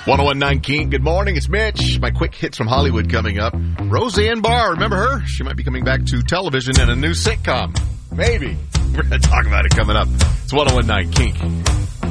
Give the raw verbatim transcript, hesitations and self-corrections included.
one oh one nine King, good morning, it's Mitch. My quick hits from Hollywood coming up. Roseanne Barr, remember her? She might be coming back to television in a new sitcom. Maybe. We're going to talk about it coming up. It's one oh one nine King.